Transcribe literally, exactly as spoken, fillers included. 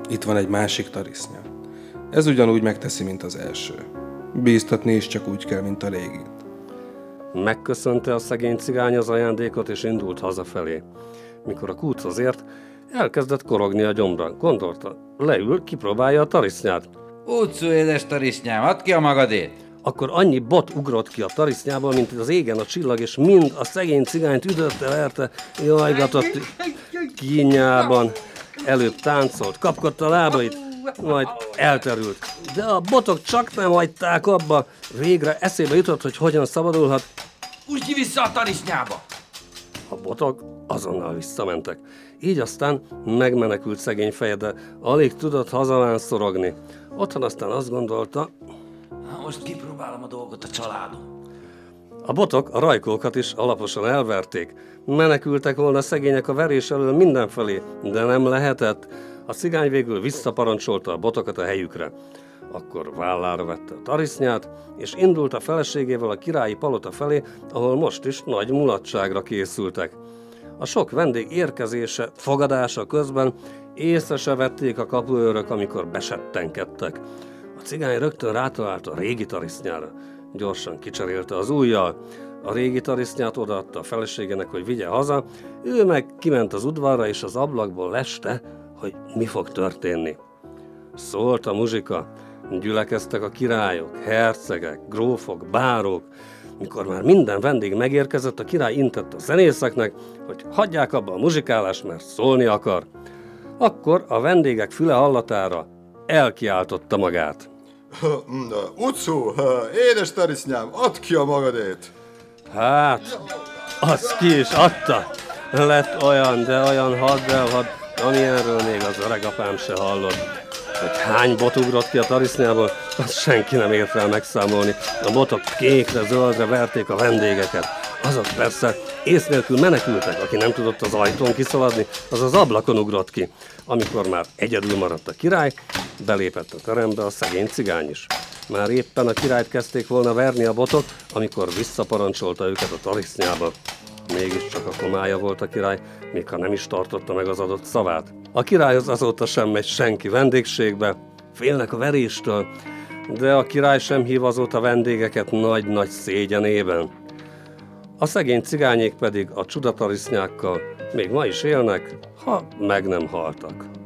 Itt van egy másik tarisznya. Ez ugyanúgy megteszi, mint az első. Bíztatni is csak úgy kell, mint a régit. Megköszönte a szegény cigány az ajándékot, és indult hazafelé. Mikor a kúthoz ért, elkezdett korogni a gyomra. Gondolta, leül, kipróbálja a tarisznyát. Úgyszú, édes tarisznyám, add ki a magadét! Akkor annyi bot ugrott ki a tarisznyából, mint az égen a csillag, és mind a szegény cigányt üdötte, verte, jajgatott kínjában. Előbb táncolt, kapkodta a lábait, majd elterült. De a botok csak nem hagyták abba. Végre eszébe jutott, hogy hogyan szabadulhat. Úgy ki vissza a tarisznyába! A botok azonnal visszamentek. Így aztán megmenekült szegény feje, de alig tudott hazavánszorogni. Otthon aztán azt gondolta, Na, most kipróbálom a dolgot a családom. a botok a rajkókat is alaposan elverték. Menekültek volna szegények a verés elől mindenfelé, de nem lehetett. A cigány végül visszaparancsolta a botokat a helyükre. Akkor vállára vette a tarisznyát, és indult a feleségével a királyi palota felé, ahol most is nagy mulatságra készültek. A sok vendég érkezése, fogadása közben észre se vették a kapuőrök, amikor besettenkedtek. A cigány rögtön rátalált a régi tarisznyára. Gyorsan kicserélte az ujjal. A régi tarisznyát odaadta a feleségének, hogy vigye haza, ő meg kiment az udvarra, és az ablakból leste, hogy mi fog történni. Szólt a muzsika, gyülekeztek a királyok, hercegek, grófok, bárók. Mikor már minden vendég megérkezett, a király intett a zenészeknek, hogy hagyják abba a muzsikálást, mert szólni akar. Akkor a vendégek füle hallatára elkiáltotta magát. Ucú, édes tarisznyám, add ki a magadét! Hát, az ki is adta. Lett olyan, de olyan hadd-elhadd, amilyenről még az öregapám se hallott. Hogy hány bot ugrott ki a tarisznyából, azt senki nem ért el megszámolni. A botok kékre, zöldre verték a vendégeket. Azok persze ész nélkül menekültek, aki nem tudott az ajtón kiszaladni, az az ablakon ugrott ki. Amikor már egyedül maradt a király, belépett a terembe a szegény cigány is. Már éppen a királyt kezdték volna verni a botok, amikor visszaparancsolta őket a tarisznyába. Mégiscsak a komája volt a király, még ha nem is tartotta meg az adott szavát. A királyhoz azóta sem megy senki vendégségbe, félnek a veréstől, de a király sem hív azóta vendégeket nagy-nagy szégyenében. A szegény cigányék pedig a csudatarisznyákkal még ma is élnek, ha meg nem haltak.